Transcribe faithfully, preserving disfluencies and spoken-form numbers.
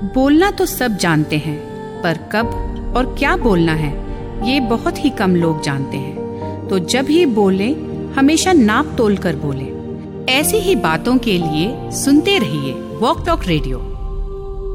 बोलना तो सब जानते हैं, पर कब और क्या बोलना है ये बहुत ही कम लोग जानते हैं। तो जब ही बोलें हमेशा नाप तोल कर बोलें। ऐसी ही बातों के लिए सुनते रहिए वॉक टॉक रेडियो।